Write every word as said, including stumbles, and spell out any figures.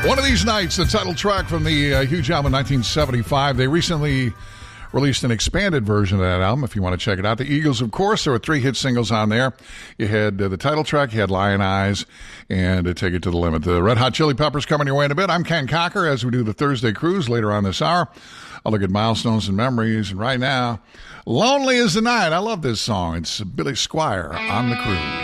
One of These Nights, the title track from the uh, huge album nineteen seventy-five. They recently released an expanded version of that album, if you want to check it out. The Eagles, of course, there were three hit singles on there. You had uh, the title track, you had Lion Eyes, and uh, Take It to the Limit. The Red Hot Chili Peppers coming your way in a bit. I'm Ken Cocker as we do the Thursday Cruise later on this hour. I'll look at milestones and memories, and right now, Lonely as the Night. I love this song. It's Billy Squier on the Cruise.